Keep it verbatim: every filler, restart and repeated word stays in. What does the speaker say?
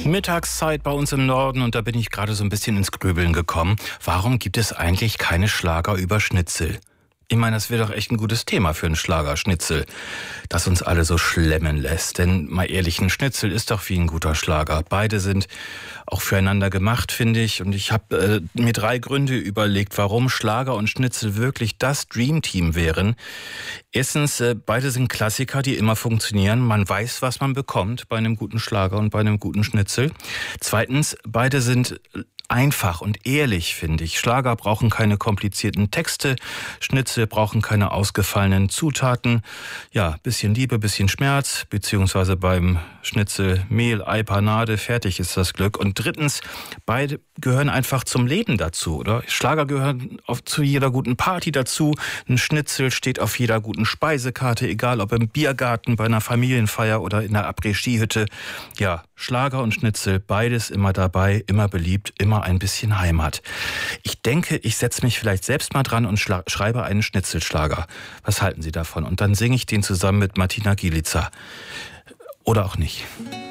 Mittagszeit bei uns im Norden und da bin ich gerade so ein bisschen ins Grübeln gekommen. Warum gibt es eigentlich keine Schlager über Schnitzel? Ich meine, das wäre doch echt ein gutes Thema für einen Schlagerschnitzel, das uns alle so schlemmen lässt. Denn mal ehrlich, ein Schnitzel ist doch wie ein guter Schlager. Beide sind auch füreinander gemacht, finde ich. Und ich habe äh, mir drei Gründe überlegt, warum Schlager und Schnitzel wirklich das Dreamteam wären. Erstens, äh, beide sind Klassiker, die immer funktionieren. Man weiß, was man bekommt bei einem guten Schlager und bei einem guten Schnitzel. Zweitens, beide sind einfach und ehrlich, finde ich. Schlager brauchen keine komplizierten Texte, Schnitzel brauchen keine ausgefallenen Zutaten. Ja, bisschen Liebe, bisschen Schmerz, beziehungsweise beim Schnitzel Mehl, Ei, Panade, fertig ist das Glück. Und drittens, beide gehören einfach zum Leben dazu, oder? Schlager gehören auf, zu jeder guten Party dazu. Ein Schnitzel steht auf jeder guten Speisekarte, egal ob im Biergarten, bei einer Familienfeier oder in einer Après-Ski-Hütte. Ja, Schlager und Schnitzel, beides immer dabei, immer beliebt, immer ein bisschen Heimat. Ich denke, ich setze mich vielleicht selbst mal dran und schla- schreibe einen Schnitzelschlager. Was halten Sie davon? Und dann singe ich den zusammen mit Martina Gielica. Oder auch nicht.